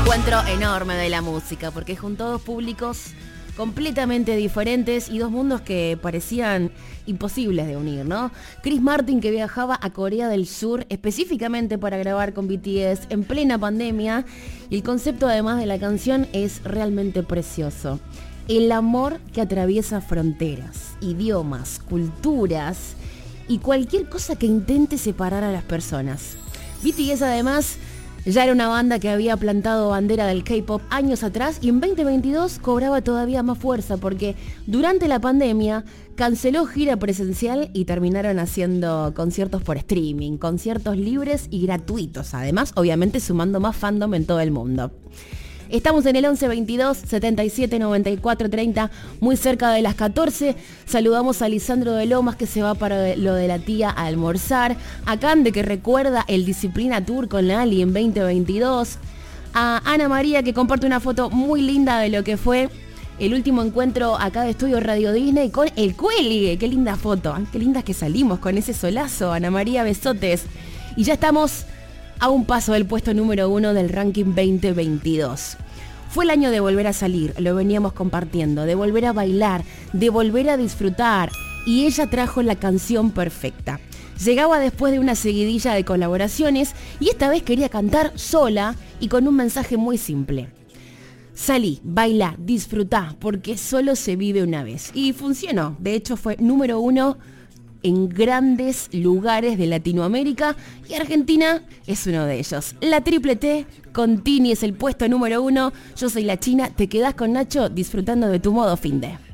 encuentro enorme de la música, porque juntó dos públicos completamente diferentes y dos mundos que parecían imposibles de unir, ¿no? Chris Martin, que viajaba a Corea del Sur específicamente para grabar con BTS en plena pandemia, y el concepto además de la canción es realmente precioso. El amor que atraviesa fronteras, idiomas, culturas y cualquier cosa que intente separar a las personas. BTS además ya era una banda que había plantado bandera del K-pop años atrás y en 2022 cobraba todavía más fuerza porque durante la pandemia canceló gira presencial y terminaron haciendo conciertos por streaming, conciertos libres y gratuitos, además obviamente sumando más fandom en todo el mundo. Estamos en el 11 22 77 94 30, muy cerca de las 14. Saludamos a Lisandro de Lomas, que se va para lo de la tía a almorzar. A Cande, que recuerda el Disciplina Tour con Ali en 2022. A Ana María, que comparte una foto muy linda de lo que fue el último encuentro acá de Estudio Radio Disney con el Cuelgue. Qué linda foto, qué lindas que salimos con ese solazo. Ana María, besotes. Y ya estamos a un paso del puesto número 1 del ranking 2022. Fue el año de volver a salir, lo veníamos compartiendo, de volver a bailar, de volver a disfrutar, y ella trajo la canción perfecta. Llegaba después de una seguidilla de colaboraciones y esta vez quería cantar sola y con un mensaje muy simple. Salí, bailá, disfrutá, porque solo se vive una vez. Y funcionó, de hecho fue número 1 en grandes lugares de Latinoamérica y Argentina es uno de ellos. La Triple T con Tini es el puesto número 1. Yo soy la China, te quedás con Nacho disfrutando de tu modo finde.